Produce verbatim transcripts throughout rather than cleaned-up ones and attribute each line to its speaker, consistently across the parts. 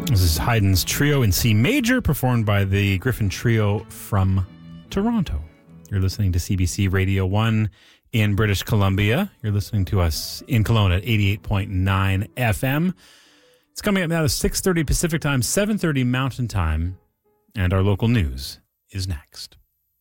Speaker 1: This is Haydn's Trio in C Major, performed by the Griffin Trio from Toronto. You're listening to C B C Radio one in British Columbia. You're listening to us in Kelowna at eighty-eight point nine F M. It's coming up now to six thirty Pacific Time, seven thirty Mountain Time, and our local news is next.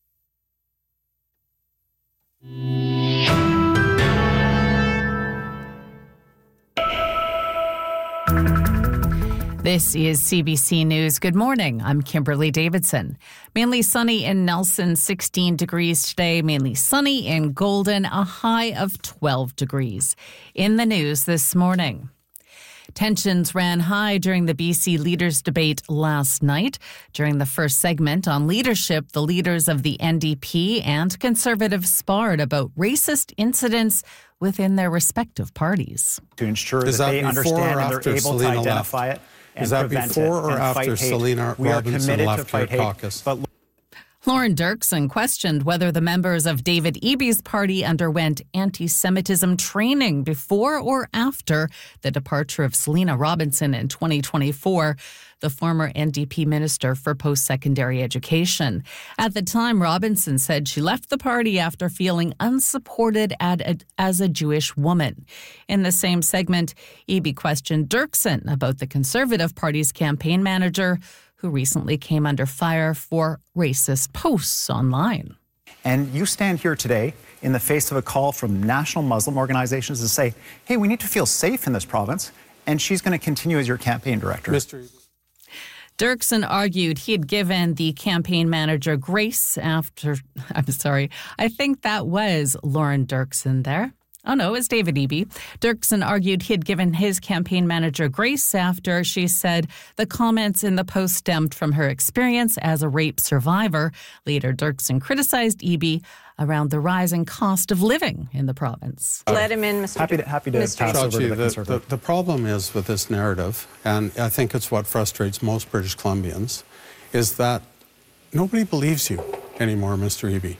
Speaker 2: This is C B C News. Good morning. I'm Kimberly Davidson. Mainly sunny in Nelson, sixteen degrees today. Mainly sunny in Golden, a high of twelve degrees. In the news this morning. Tensions ran high during the B C Leaders debate last night. During the first segment on leadership, the leaders of the N D P and Conservatives sparred about racist incidents within their respective parties.
Speaker 3: To ensure that, that they understand and they're able Selina to identify left. it and
Speaker 4: Is that
Speaker 3: prevent
Speaker 4: before
Speaker 3: it
Speaker 4: or
Speaker 3: and
Speaker 4: after Selina
Speaker 3: we
Speaker 4: Robinson
Speaker 3: are committed
Speaker 4: left
Speaker 3: to fight
Speaker 4: her
Speaker 3: hate,
Speaker 4: caucus?
Speaker 3: But
Speaker 2: Lauren Dirksen questioned whether the members of David Eby's party underwent anti-Semitism training before or after the departure of Selina Robinson in twenty twenty-four, the former N D P minister for post-secondary education. At the time, Robinson said she left the party after feeling unsupported as a Jewish woman. In the same segment, Eby questioned Dirksen about the Conservative Party's campaign manager, who recently came under fire for racist posts online.
Speaker 3: And you stand here today in the face of a call from national Muslim organizations to say, hey, we need to feel safe in this province, and she's going to continue as your campaign director.
Speaker 4: Mister
Speaker 2: Dirksen argued he had given the campaign manager grace after, I'm sorry, I think that was Lauren Dirksen there. Oh, no, it was David Eby. Dirksen argued he had given his campaign manager grace after she said the comments in the post stemmed from her experience as a rape survivor. Later, Dirksen criticized Eby around the rising cost of living in the province.
Speaker 5: Let him in, Mister
Speaker 3: Happy to, happy to pass
Speaker 4: Chachi,
Speaker 3: over to the,
Speaker 4: the,
Speaker 3: Conservative.
Speaker 4: the, the problem is with this narrative, and I think it's what frustrates most British Columbians, is that nobody believes you anymore, Mister Eby.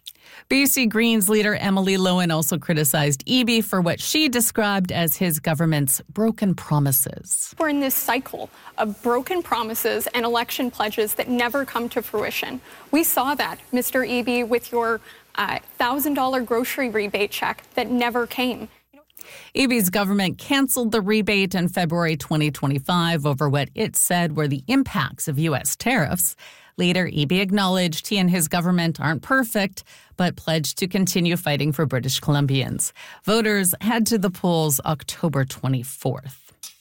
Speaker 2: B C Greens leader Emily Lowen also criticized Eby for what she described as his government's broken promises.
Speaker 6: We're in this cycle of broken promises and election pledges that never come to fruition. We saw that, Mister Eby, with your uh, one thousand dollars grocery rebate check that never came.
Speaker 2: Eby's government canceled the rebate in February twenty twenty-five over what it said were the impacts of U S tariffs. Later, Eby acknowledged he and his government aren't perfect, but pledged to continue fighting for British Columbians. Voters head to the polls October twenty-fourth.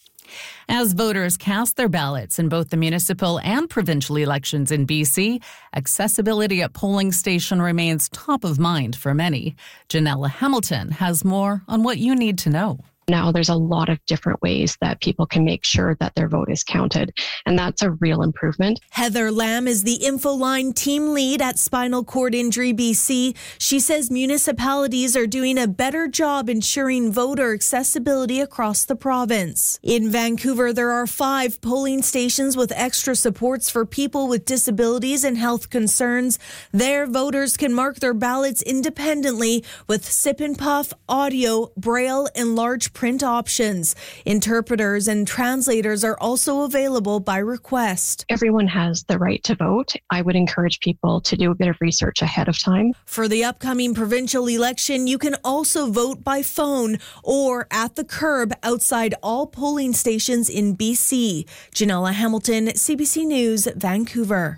Speaker 2: As voters cast their ballots in both the municipal and provincial elections in B C, accessibility at polling station remains top of mind for many. Janella Hamilton has more on what you need to know.
Speaker 7: Now there's a lot of different ways that people can make sure that their vote is counted, and that's a real improvement.
Speaker 8: Heather Lamb is the InfoLine team lead at Spinal Cord Injury B C. She says municipalities are doing a better job ensuring voter accessibility across the province. In Vancouver, there are five polling stations with extra supports for people with disabilities and health concerns. There, voters can mark their ballots independently with sip and puff, audio, braille, and large print options. Interpreters and translators are also available by request.
Speaker 7: Everyone has the right to vote. I would encourage people to do a bit of research ahead of time.
Speaker 8: For the upcoming provincial election, you can also vote by phone or at the curb outside all polling stations in B C. Janella Hamilton, C B C News, Vancouver.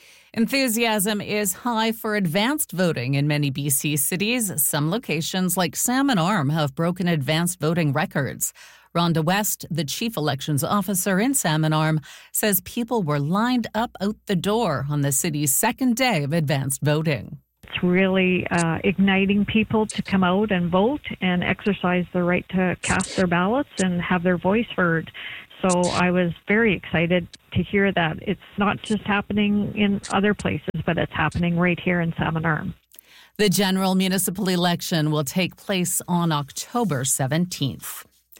Speaker 2: Enthusiasm is high for advanced voting in many B C cities. Some locations like Salmon Arm have broken advanced voting records. Rhonda West, the chief elections officer in Salmon Arm, says people were lined up out the door on the city's second day of advanced voting.
Speaker 9: It's really uh, igniting people to come out and vote and exercise their right to cast their ballots and have their voice heard. So I was very excited to hear that it's not just happening in other places, but it's happening right here in Salmon Arm.
Speaker 2: The general municipal election will take place on October seventeenth.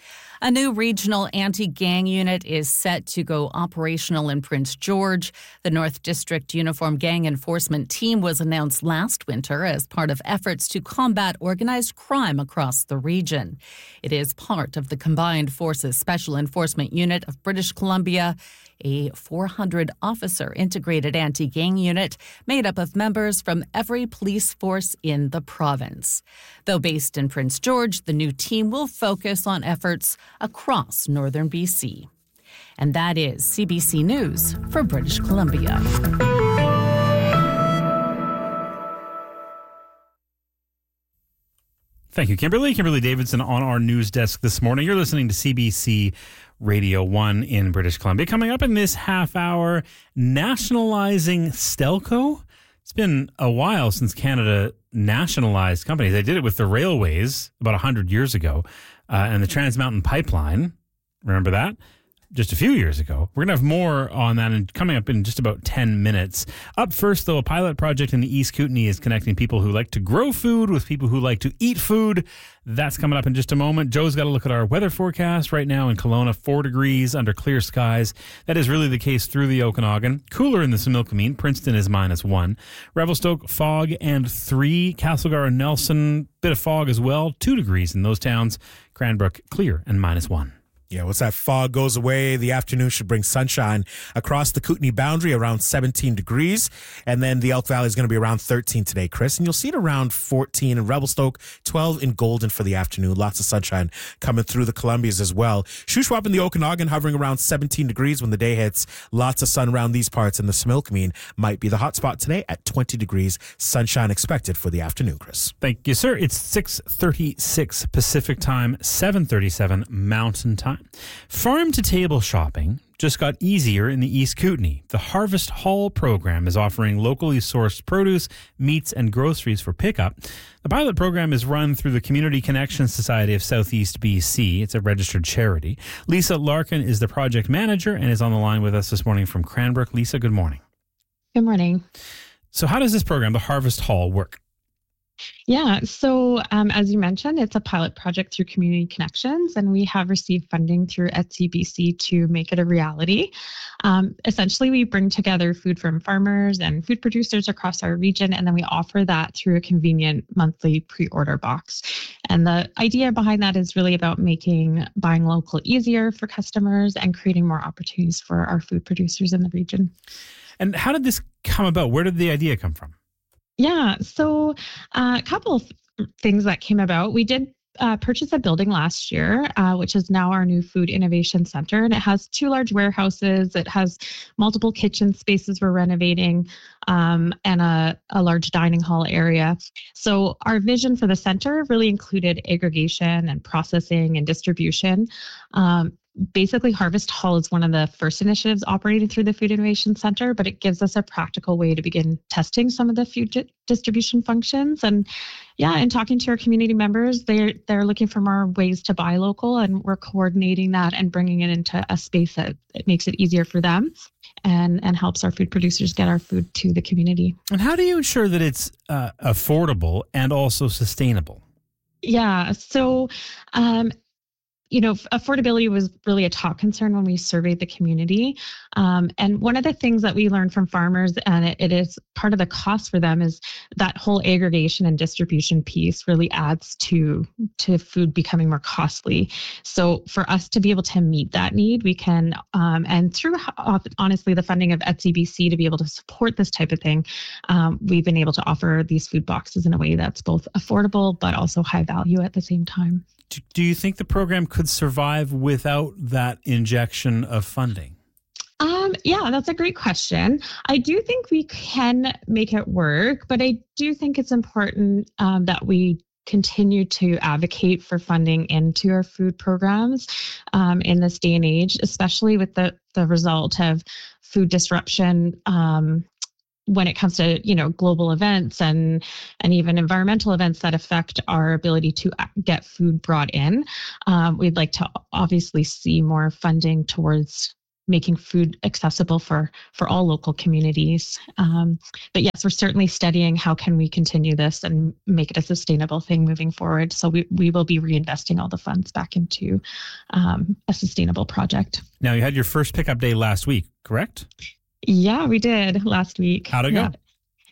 Speaker 2: A new regional anti-gang unit is set to go operational in Prince George. The North District Uniform Gang Enforcement Team was announced last winter as part of efforts to combat organized crime across the region. It is part of the Combined Forces Special Enforcement Unit of British Columbia. a four hundred officer integrated anti-gang unit made up of members from every police force in the province. Though based in Prince George, the new team will focus on efforts across northern B C. And that is C B C News for British Columbia.
Speaker 1: Thank you, Kimberly. Kimberly Davidson on our news desk this morning. You're listening to C B C Radio one in British Columbia. Coming up in this half hour, nationalizing Stelco. It's been a while since Canada nationalized companies. They did it with the railways about one hundred years ago uh, and the Trans Mountain Pipeline. Remember that? Just a few years ago. We're going to have more on that and coming up in just about ten minutes. Up first, though, a pilot project in the East Kootenay is connecting people who like to grow food with people who like to eat food. That's coming up in just a moment. Joe's got a look at our weather forecast right now in Kelowna, four degrees under clear skies. That is really the case through the Okanagan. Cooler in the Similkameen. Princeton is minus one. Revelstoke, fog and three. Castlegar and Nelson, bit of fog as well. Two degrees in those towns. Cranbrook, clear and minus one.
Speaker 5: Yeah, once that fog goes away, the afternoon should bring sunshine across the Kootenay boundary, around seventeen degrees. And then the Elk Valley is going to be around thirteen today, Chris. And you'll see it around fourteen in Revelstoke, twelve in Golden for the afternoon. Lots of sunshine coming through the Columbias as well. Shuswap in the Okanagan hovering around seventeen degrees when the day hits. Lots of sun around these parts. And the Similkameen might be the hot spot today at twenty degrees. Sunshine expected for the afternoon, Chris.
Speaker 1: Thank you, sir. It's six thirty-six Pacific time, seven thirty-seven Mountain Time. Farm-to-table shopping just got easier in the East Kootenay. The Harvest Hall program is offering locally sourced produce, meats, and groceries for pickup. The pilot program is run through the Community Connection Society of Southeast B C. It's a registered charity. Lisa Larkin is the project manager and is on the line with us this morning from Cranbrook. Lisa, good morning.
Speaker 7: Good morning.
Speaker 1: So how does this program, the Harvest Hall, work?
Speaker 7: Yeah, so um, as you mentioned, it's a pilot project through Community Connections, and we have received funding through E T C B C to make it a reality. Um, essentially, we bring together food from farmers and food producers across our region, and then we offer that through a convenient monthly pre-order box. And the idea behind that is really about making buying local easier for customers and creating more opportunities for our food producers in the region.
Speaker 1: And how did this come about? Where did the idea come from?
Speaker 7: Yeah, so uh, a couple of things that came about. We did uh, purchase a building last year, uh, which is now our new Food Innovation Center, and it has two large warehouses. It has multiple kitchen spaces we're renovating, um, and a, a large dining hall area. So our vision for the center really included aggregation and processing and distribution. Um, Basically, Harvest Hall is one of the first initiatives operating through the Food Innovation Center, but it gives us a practical way to begin testing some of the food di- distribution functions. And yeah, in talking to our community members, they're, they're looking for more ways to buy local, and we're coordinating that and bringing it into a space that it makes it easier for them and, and helps our food producers get our food to the community.
Speaker 1: And how do you ensure that it's uh, affordable and also sustainable?
Speaker 7: Yeah, so um, you know, affordability was really a top concern when we surveyed the community. Um, and one of the things that we learned from farmers, and it, it is part of the cost for them, is that whole aggregation and distribution piece really adds to, to food becoming more costly. So for us to be able to meet that need, we can, um, and through honestly the funding of E T C B C to be able to support this type of thing, um, we've been able to offer these food boxes in a way that's both affordable but also high value at the same time.
Speaker 1: Do you think the program could survive without that injection of funding?
Speaker 7: Um, yeah, that's a great question. I do think we can make it work, but I do think it's important um, that we continue to advocate for funding into our food programs um, in this day and age, especially with the, the result of food disruption um, when it comes to, you know, global events and and even environmental events that affect our ability to get food brought in. Um, we'd like to obviously see more funding towards making food accessible for for all local communities. Um, but yes, we're certainly studying how can we continue this and make it a sustainable thing moving forward. So we, we will be reinvesting all the funds back into um, a sustainable project.
Speaker 1: Now, you had your first pickup day last week, correct?
Speaker 7: Yeah, we did last week.
Speaker 1: How'd it
Speaker 7: yeah.
Speaker 1: go?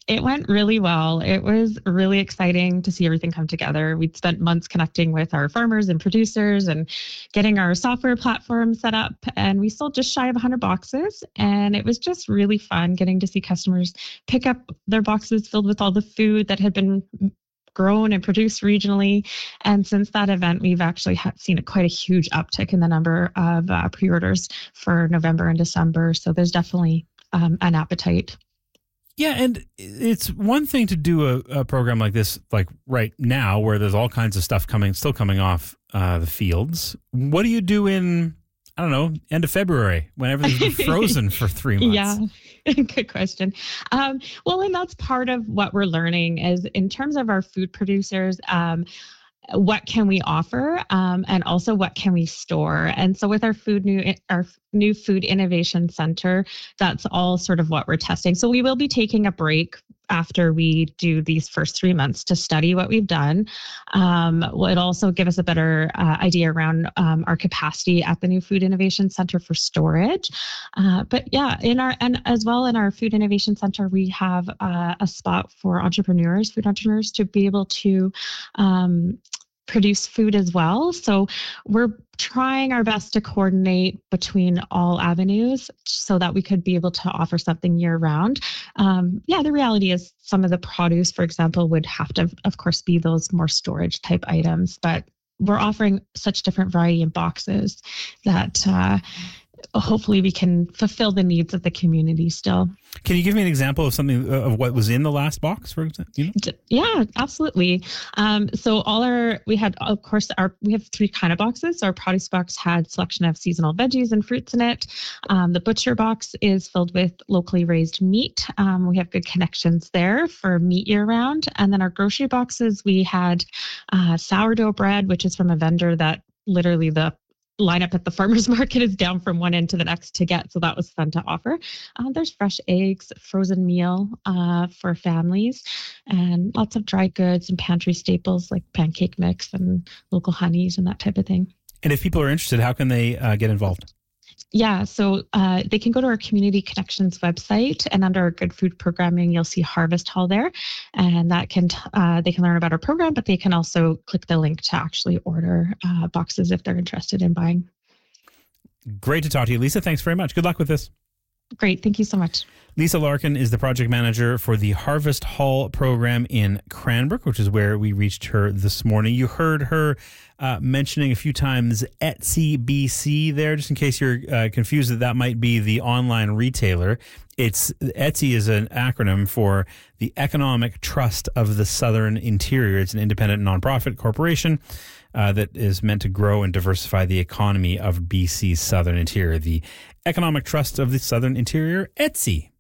Speaker 7: It went really well. It was really exciting to see everything come together. We'd spent months connecting with our farmers and producers and getting our software platform set up. And we sold just shy of one hundred boxes. And it was just really fun getting to see customers pick up their boxes filled with all the food that had been grown and produced regionally. And since that event, we've actually had seen a, quite a huge uptick in the number of uh, pre-orders for November and December. So there's definitely um, an appetite.
Speaker 1: Yeah, and it's one thing to do a, a program like this, like right now, where there's all kinds of stuff coming, still coming off uh, the fields. What do you do in, I don't know, end of February when everything's been frozen for three months?
Speaker 7: Yeah, good question. Um, well, and that's part of what we're learning is in terms of our food producers, um, what can we offer, um, and also what can we store? And so with our food new our new food innovation center, that's all sort of what we're testing. So we will be taking a break after we do these first three months to study what we've done. Um, it'll also give us a better uh, idea around um, our capacity at the new food innovation center for storage. Uh, but yeah, in our and as well in our food innovation center, we have uh, a spot for entrepreneurs, food entrepreneurs, to be able to um, produce food as well. So we're trying our best to coordinate between all avenues so that we could be able to offer something year round. Um, yeah, the reality is some of the produce, for example, would have to, of course, be those more storage type items, but we're offering such different variety in boxes that uh, hopefully we can fulfill the needs of the community still.
Speaker 1: Can you give me an example of something of what was in the last box, for example? You know?
Speaker 7: Yeah, absolutely. Um, so all our, we had, of course, our, we have three kind of boxes. So our produce box had selection of seasonal veggies and fruits in it. Um, the butcher box is filled with locally raised meat. Um, we have good connections there for meat year round. And then our grocery boxes, we had uh, sourdough bread, which is from a vendor that literally the lineup at the farmer's market is down from one end to the next to get. So that was fun to offer. Uh, there's fresh eggs, frozen meal uh, for families, and lots of dry goods and pantry staples like pancake mix and local honeys and that type of thing.
Speaker 1: And if people are interested, how can they uh, get involved?
Speaker 7: Yeah, so uh, they can go to our Community Connections website, and under our Good Food Programming, you'll see Harvest Hall there, and that can uh, they can learn about our program, but they can also click the link to actually order uh, boxes if they're interested in buying.
Speaker 1: Great to talk to you, Lisa. Thanks very much. Good luck with this.
Speaker 7: Great. Thank you so much.
Speaker 1: Lisa Larkin is the project manager for the Harvest Hall program in Cranbrook, which is where we reached her this morning. You heard her uh, mentioning a few times Etsy B C there, just in case you're uh, confused that that might be the online retailer. It's Etsy is an acronym for the Economic Trust of the Southern Interior. It's an independent nonprofit corporation uh, that is meant to grow and diversify the economy of B C's Southern Interior. The Economic Trust of the Southern Interior, Etsy.